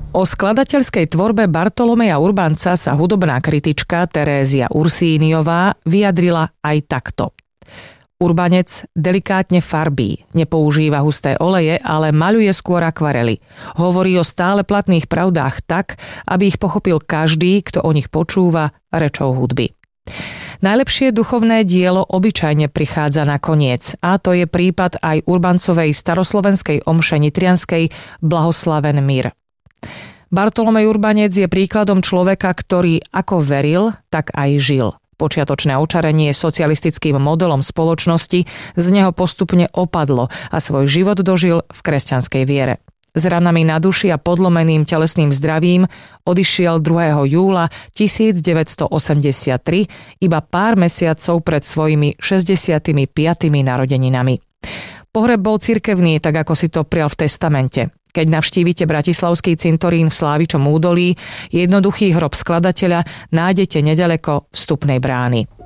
O skladateľskej tvorbe Bartolomeja Urbanca sa hudobná kritička Terézia Ursíniová vyjadrila aj takto. Urbanec delikátne farbí, nepoužíva husté oleje, ale maľuje skôr akvarely. Hovorí o stále platných pravdách tak, aby ich pochopil každý, kto o nich počúva rečou hudby. Najlepšie duchovné dielo obyčajne prichádza na koniec a to je prípad aj Urbancovej staroslovenskej omše nitrianskej Blahoslaven Mir. Bartolomej Urbanec je príkladom človeka, ktorý ako veril, tak aj žil. Počiatočné očarenie socialistickým modelom spoločnosti z neho postupne opadlo a svoj život dožil v kresťanskej viere. S ranami na duši a podlomeným telesným zdravím odišiel 2. júla 1983, iba pár mesiacov pred svojimi 65. narodeninami. Pohreb bol cirkevný, tak ako si to prial v testamente. Keď navštívite bratislavský cintorín v Slávičom údolí, jednoduchý hrob skladateľa nájdete nedaleko vstupnej brány.